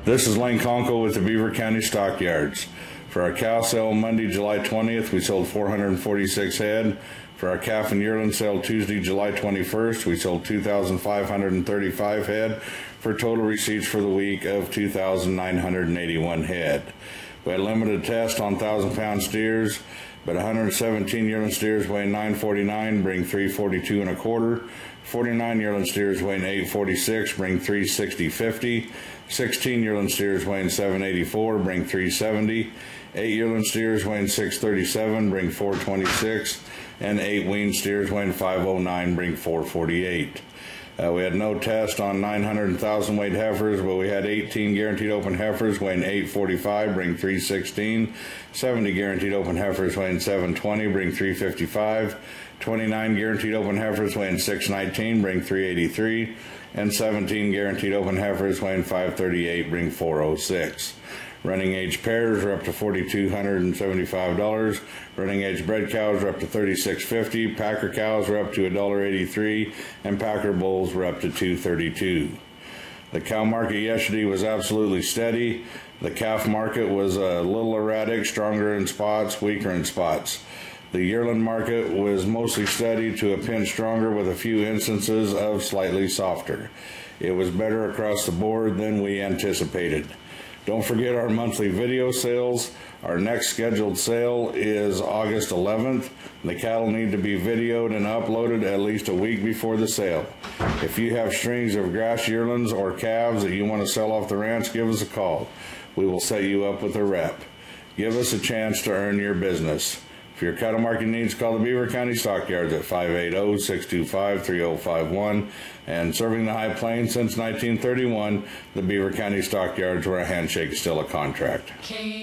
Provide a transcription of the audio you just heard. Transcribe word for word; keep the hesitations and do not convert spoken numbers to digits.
This is Lane Conkle with the Beaver County Stockyards. For our cow sale Monday, July twentieth, we sold four hundred forty-six head. For our calf and yearling sale Tuesday, July twenty-first, we sold two thousand five hundred thirty-five head for total receipts for the week of two thousand nine hundred eighty-one head. We had limited test on one thousand pound steers, but one hundred seventeen yearling steers weighing nine forty-nine bring three forty-two and a quarter. forty-nine yearling steers weighing eight forty-six bring three sixty fifty. sixteen yearling steers weighing seven eighty-four bring three seventy. eight yearling steers weighing six thirty-seven bring four twenty-six. And eight weaned steers weighing five oh nine bring four forty-eight. Uh, we had no test on nine hundred and one thousand weight heifers, but we had eighteen guaranteed open heifers weighing eight forty-five bring three sixteen. seventy guaranteed open heifers weighing seven twenty bring three fifty-five. twenty-nine guaranteed open heifers weighing six nineteen bring three eighty-three. And seventeen guaranteed open heifers weighing five thirty-eight bring four oh six. Running age pairs are up to four thousand two hundred seventy-five dollars. Running age bred cows are up to thirty-six fifty. Packer cows are up to one dollar eighty-three, and Packer bulls were up to two thirty-two. The cow market yesterday was absolutely steady. The calf market was a little erratic, stronger in spots, weaker in spots. The yearling market was mostly steady to a pinch stronger with a few instances of slightly softer. It was better across the board than we anticipated. Don't forget our monthly video sales. Our next scheduled sale is August eleventh. The cattle need to be videoed and uploaded at least a week before the sale. If you have strings of grass yearlings or calves that you want to sell off the ranch, give us a call. We will set you up with a rep. Give us a chance to earn your business. For your cattle market needs, call the Beaver County Stockyards at five eight zero, six two five, three zero five one. And serving the High Plains since nineteen thirty-one, the Beaver County Stockyards, where a handshake is still a contract.